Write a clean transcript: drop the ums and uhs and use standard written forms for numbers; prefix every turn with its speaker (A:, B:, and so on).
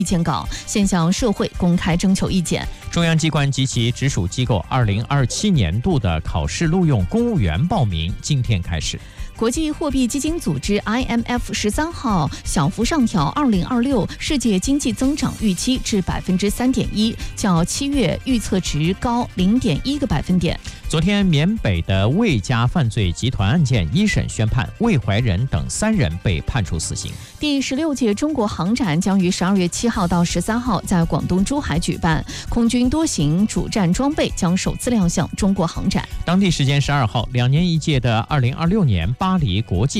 A: 意见稿，先向社会公开征求意见。
B: 中央机关及其直属机构2027年度的考试录用公务员报名今天开始。
A: 国际货币基金组织 IMF 13号小幅上调2026世界经济增长预期至3.1%，较7月预测值高0.1个百分点。
B: 昨天，缅北的魏家犯罪集团案件一审宣判，魏怀仁等3人被判处死刑。
A: 第16届中国航展将于12月7号到13号在广东珠海举办，空军多型主战装备将首次亮相中国航展。
B: 当地时间12号，2年一届的2026年巴黎国际